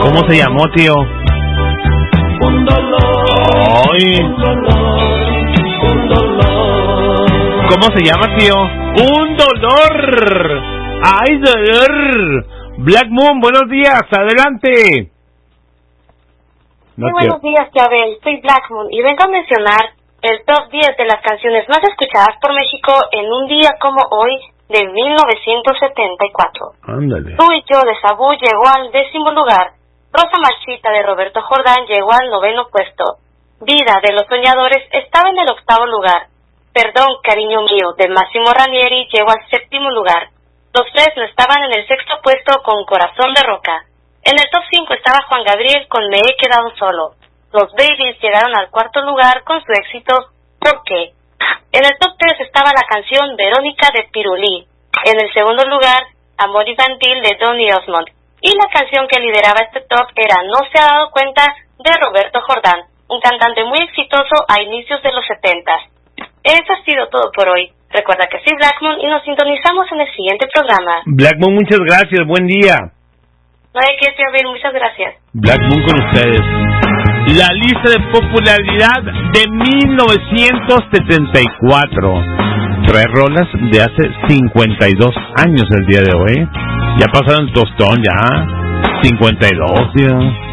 ¿Cómo se llamó, tío? Un dolor. Ay. Un dolor. ¿Cómo se llama, tío? ¡Un dolor! ¡Ay, dolor! Black Moon, buenos días, adelante. Muy buenos días, Abel. Soy Black Moon y vengo a mencionar el top 10 de las canciones más escuchadas por México en un día como hoy de 1974. Ándale. Tú y yo de Sabú llegó al 10º lugar. Rosa Marchita de Roberto Jordán llegó al 9º puesto. Vida de los Soñadores estaba en el 8º lugar. Perdón, cariño mío de Máximo Ranieri llegó al 7º lugar. Los Fresno estaban en el 6º puesto con Corazón de Roca. En el top 5 estaba Juan Gabriel con Me he quedado solo. Los Babies llegaron al 4º lugar con su éxito ¿Por qué? En el top 3 estaba la canción Verónica de Pirulí. En el 2º lugar, Amor Infantil de Donny Osmond. Y la canción que lideraba este top era No se ha dado cuenta de Roberto Jordán, un cantante muy exitoso a inicios de los 70s. Eso ha sido todo por hoy. Recuerda que soy Black Moon y nos sintonizamos en el siguiente programa. Black Moon, muchas gracias, buen día. No hay que decir, muchas gracias. Black Moon con ustedes. La lista de popularidad de 1974. 3 rolas de hace 52 años el día de hoy. Ya pasaron el tostón, ya. 52, tío.